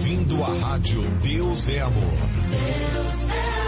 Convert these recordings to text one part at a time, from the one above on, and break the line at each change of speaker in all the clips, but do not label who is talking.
ouvindo a rádio Deus é Amor. Deus é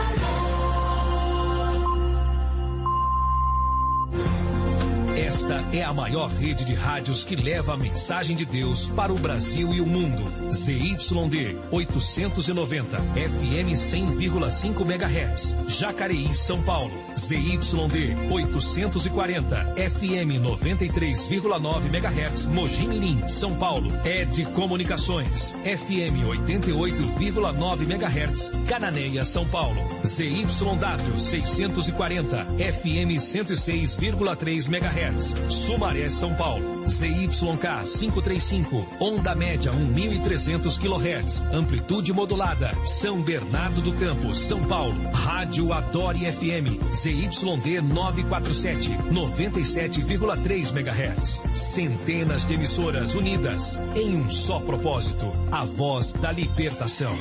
Esta é a maior rede de rádios que leva a mensagem de Deus para o Brasil e o mundo. ZYD 890, FM 100,5 MHz, Jacareí, São Paulo. ZYD 840, FM 93,9 MHz, Mogi Mirim, São Paulo. ED Comunicações, FM 88,9 MHz, Cananéia, São Paulo. ZYW 640, FM 106,3 MHz. Sumaré, São Paulo. ZYK 535, onda média 1.300 kHz, amplitude modulada, São Bernardo do Campo, São Paulo. Rádio Adore FM, ZYD 947, 97,3 MHz. Centenas de emissoras unidas em um só propósito, a voz da libertação.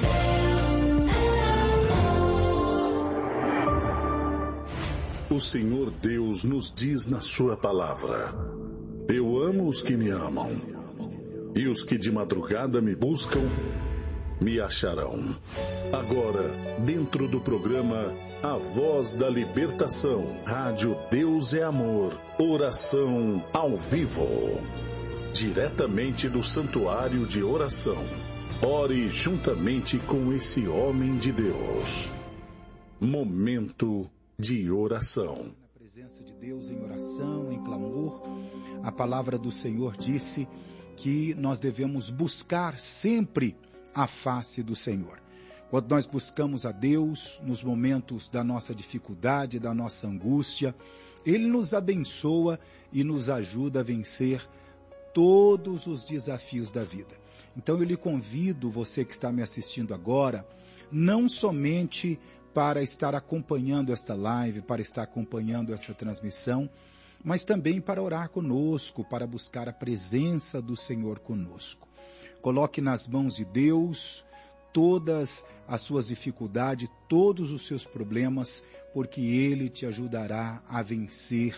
O Senhor Deus nos diz na sua palavra: eu amo os que me amam, e os que de madrugada me buscam, me acharão. Agora, dentro do programa A Voz da Libertação, Rádio Deus é Amor, oração ao vivo. Diretamente do Santuário de Oração. Ore juntamente com esse homem de Deus. Momento de oração.
Na presença de Deus, em oração, em clamor, a palavra do Senhor disse que nós devemos buscar sempre a face do Senhor. Quando nós buscamos a Deus nos momentos da nossa dificuldade, da nossa angústia, Ele nos abençoa e nos ajuda a vencer todos os desafios da vida. Então eu lhe convido, você que está me assistindo agora, não somente para estar acompanhando esta live, para estar acompanhando essa transmissão, mas também para orar conosco, para buscar a presença do Senhor conosco. Coloque nas mãos de Deus todas as suas dificuldades, todos os seus problemas, porque Ele te ajudará a vencer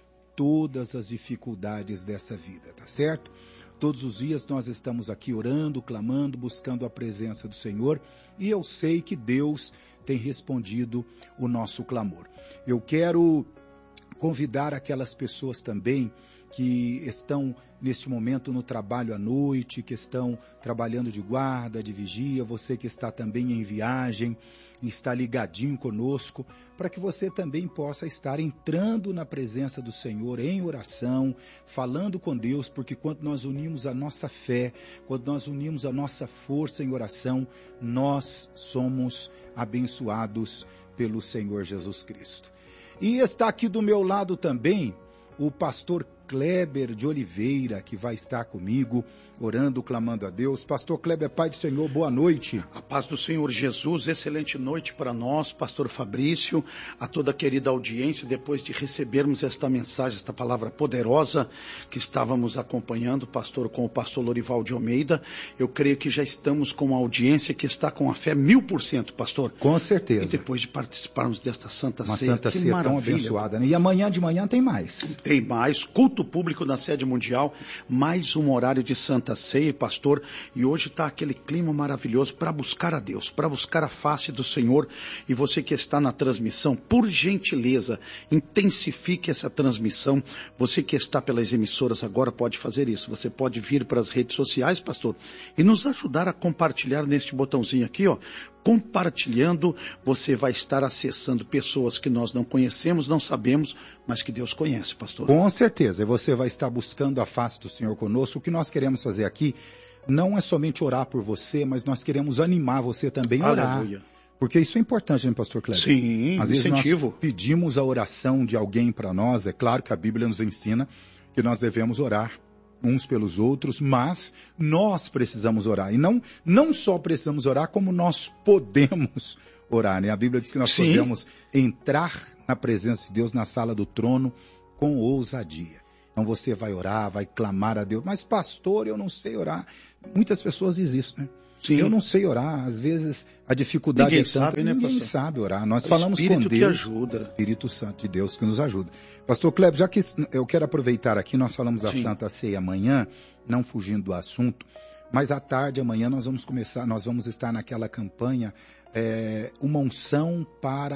todas as dificuldades dessa vida, tá certo? Todos os dias nós estamos aqui orando, clamando, buscando a presença do Senhor, e eu sei que Deus tem respondido o nosso clamor. Eu quero convidar aquelas pessoas também que estão neste momento no trabalho à noite, que estão trabalhando de guarda, de vigia, você que está também em viagem, está ligadinho conosco, para que você também possa estar entrando na presença do Senhor em oração, falando com Deus, porque quando nós unimos a nossa fé, quando nós unimos a nossa força em oração, nós somos abençoados pelo Senhor Jesus Cristo. E está aqui do meu lado também o pastor Kleber de Oliveira, que vai estar comigo, orando, clamando a Deus. Pastor Kleber, Pai do Senhor, boa noite.
A paz do Senhor Jesus, excelente noite para nós, pastor Fabrício, a toda a querida audiência, depois de recebermos esta mensagem, esta palavra poderosa que estávamos acompanhando, pastor, com o pastor Lorival de Almeida, eu creio que já estamos com uma audiência que está com a fé 1000%, pastor.
Com certeza.
E depois de participarmos desta Santa
Uma
Ceia,
Santa
que
Ceia
maravilha.
tão abençoada, né? E amanhã de manhã tem mais.
Tem mais, culto público na sede mundial, mais um horário de Santa Ceia, pastor, e hoje está aquele clima maravilhoso para buscar a Deus, para buscar a face do Senhor. E você que está na transmissão, por gentileza, intensifique essa transmissão. Você que está pelas emissoras agora pode fazer isso, você pode vir para as redes sociais, pastor, e nos ajudar a compartilhar neste botãozinho aqui, ó. Compartilhando, você vai estar acessando pessoas que nós não conhecemos, não sabemos, mas que Deus conhece, pastor.
Com certeza, e você vai estar buscando a face do Senhor conosco. O que nós queremos fazer aqui não é somente orar por você, mas nós queremos animar você também a orar.
Aleluia.
Porque isso é importante, né, pastor Kleber?
Sim,
às vezes
incentivo.
nós pedimos a oração de alguém para nós, é claro que a Bíblia nos ensina que nós devemos orar uns pelos outros, mas nós precisamos orar. E não só precisamos orar, como nós podemos orar, né? A Bíblia diz que nós podemos entrar na presença de Deus, na sala do trono, com ousadia. Então você vai orar, vai clamar a Deus. Mas pastor, eu não sei orar. Muitas pessoas dizem isso, né?
Sim.
Eu não sei orar. Às vezes a dificuldade
Ninguém
é tanta,
sabe, né,
ninguém
pastor?
sabe orar. Nós
O
falamos com
Espírito
Deus,
que ajuda.
o Espírito Santo de Deus que nos ajuda. Pastor Kleber, já que eu quero aproveitar aqui, nós falamos da
Sim.
Santa Ceia amanhã, não fugindo do assunto, Mas à tarde, amanhã, nós vamos estar naquela campanha, uma unção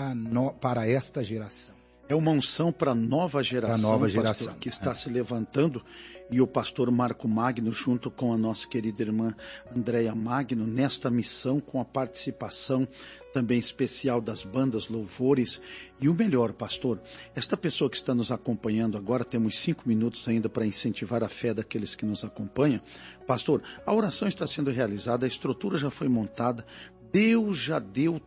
para esta geração.
É uma unção para a nova geração, pastor, que está se levantando. E o pastor Marco Magno, junto com a nossa querida irmã Andréia Magno, nesta missão, com a participação também especial das bandas louvores. E o melhor, pastor, esta pessoa que está nos acompanhando agora, temos 5 minutos ainda para incentivar a fé daqueles que nos acompanham. Pastor, a oração está sendo realizada, a estrutura já foi montada, Deus já deu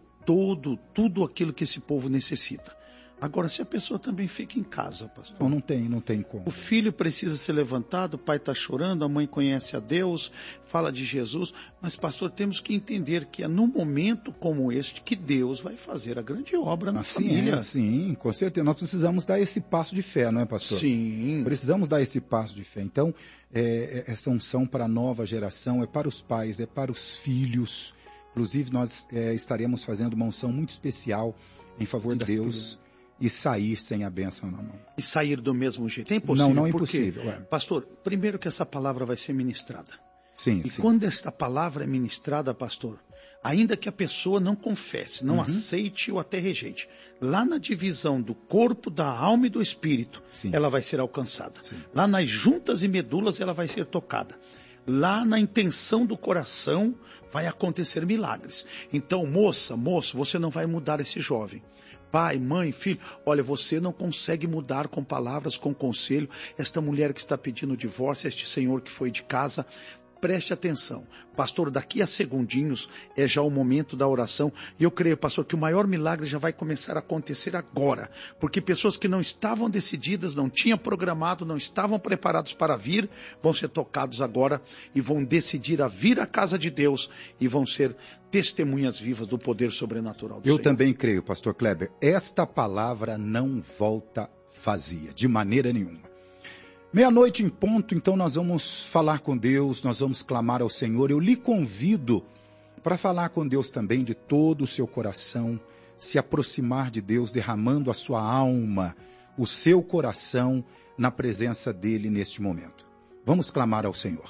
tudo aquilo que esse povo necessita. Agora, se a pessoa também fica em casa, pastor.
Não tem como.
O filho precisa ser levantado, o pai está chorando, a mãe conhece a Deus, fala de Jesus. Mas, pastor, temos que entender que é num momento como este que Deus vai fazer a grande obra na família.
Sim, com certeza. Nós precisamos dar esse passo de fé, não é, pastor?
Sim.
Precisamos dar esse passo de fé. Então, essa unção para a nova geração, é para os pais, é para os filhos. Inclusive, nós estaremos fazendo uma unção muito especial em favor de Deus. E sair sem a bênção na mão.
E sair do mesmo jeito. É impossível.
Não é impossível.
Pastor, primeiro que essa palavra vai ser ministrada.
Sim.
Quando esta palavra é ministrada, pastor, ainda que a pessoa não confesse, não aceite ou até rejeite, lá na divisão do corpo, da alma e do espírito, ela vai ser alcançada. Sim. Lá nas juntas e medulas ela vai ser tocada. Lá na intenção do coração vai acontecer milagres. Então, moço, você não vai mudar esse jovem. Pai, mãe, filho, olha, você não consegue mudar com palavras, com conselho, esta mulher que está pedindo divórcio, este senhor que foi de casa. Preste atenção, pastor, daqui a segundinhos é já o momento da oração, e eu creio, pastor, que o maior milagre já vai começar a acontecer agora, porque pessoas que não estavam decididas, não tinham programado, não estavam preparados para vir, vão ser tocados agora e vão decidir a vir à casa de Deus e vão ser testemunhas vivas do poder sobrenatural do Senhor.
Eu também creio, pastor Kleber, esta palavra não volta vazia, de maneira nenhuma. 12:00 em ponto, então nós vamos falar com Deus, nós vamos clamar ao Senhor. Eu lhe convido para falar com Deus também de todo o seu coração, se aproximar de Deus, derramando a sua alma, o seu coração na presença dEle neste momento. Vamos clamar ao Senhor.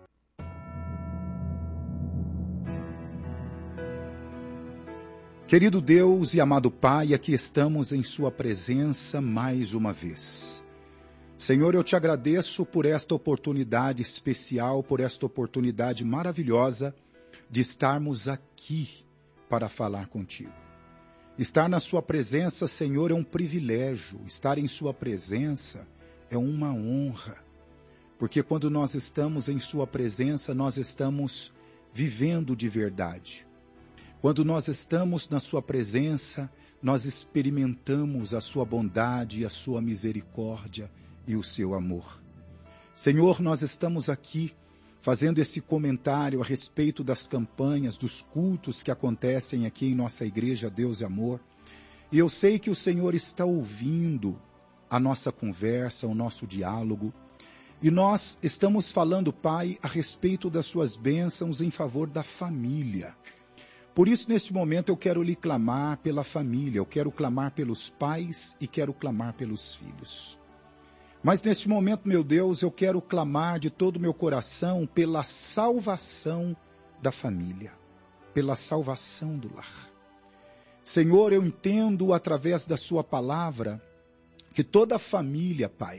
Querido Deus e amado Pai, aqui estamos em sua presença mais uma vez. Senhor, eu te agradeço por esta oportunidade especial, por esta oportunidade maravilhosa de estarmos aqui para falar contigo. Estar na sua presença, Senhor, é um privilégio. Estar em sua presença é uma honra. Porque quando nós estamos em sua presença, nós estamos vivendo de verdade. Quando nós estamos na sua presença, nós experimentamos a sua bondade, a sua misericórdia e o seu amor. Senhor, nós estamos aqui fazendo esse comentário a respeito das campanhas, dos cultos que acontecem aqui em nossa igreja Deus e Amor. E eu sei que o Senhor está ouvindo a nossa conversa, o nosso diálogo. E nós estamos falando, Pai, a respeito das suas bênçãos em favor da família. Por isso, neste momento, eu quero lhe clamar pela família, eu quero clamar pelos pais e quero clamar pelos filhos. Mas neste momento, meu Deus, eu quero clamar de todo o meu coração pela salvação da família, pela salvação do lar. Senhor, eu entendo através da sua palavra que toda família, Pai,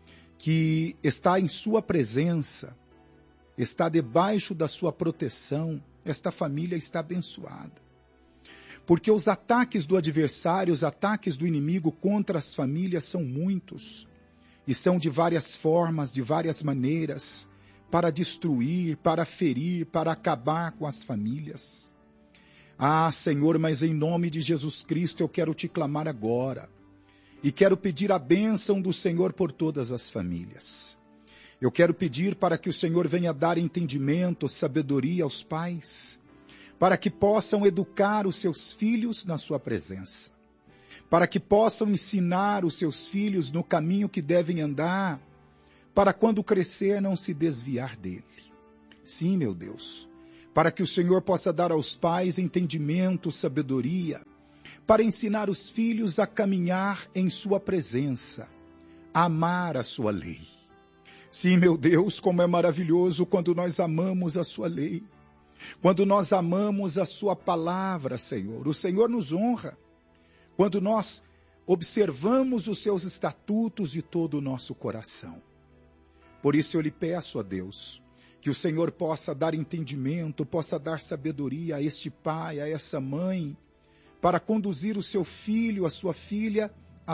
que está em sua presença, está debaixo da sua proteção, esta família está abençoada. Porque os ataques do adversário, os ataques do inimigo contra as famílias são muitos. E são de várias formas, de várias maneiras, para destruir, para ferir, para acabar com as famílias. Ah, Senhor, mas em nome de Jesus Cristo eu quero te clamar agora. E quero pedir a bênção do Senhor por todas as famílias. Eu quero pedir para que o Senhor venha dar entendimento, sabedoria aos pais, para que possam educar os seus filhos na sua presença. Para que possam ensinar os seus filhos no caminho que devem andar, para quando crescer não se desviar dele. Sim, meu Deus, para que o Senhor possa dar aos pais entendimento, sabedoria, para ensinar os filhos a caminhar em sua presença, a amar a sua lei. Sim, meu Deus, como é maravilhoso quando nós amamos a sua lei, quando nós amamos a sua palavra, Senhor. O Senhor nos honra quando nós observamos os seus estatutos de todo o nosso coração. Por isso eu lhe peço a Deus, que o Senhor possa dar entendimento, possa dar sabedoria a este pai, a essa mãe, para conduzir o seu filho, a sua filha,